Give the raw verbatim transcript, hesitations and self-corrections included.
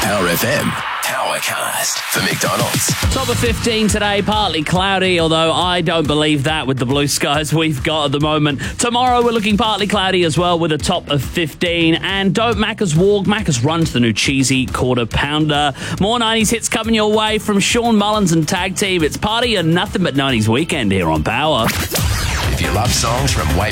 Power F M. Powercast for McDonald's. Top of fifteen today, partly cloudy, although I don't believe that with the blue skies we've got at the moment. Tomorrow we're looking partly cloudy as well with a top of fifteen. And don't Macca's walk, Macca's run to the new cheesy quarter pounder. More nineties hits coming your way from Sean Mullins and Tag Team. It's Party and Nothing But nineties Weekend here on Power. If you love songs from way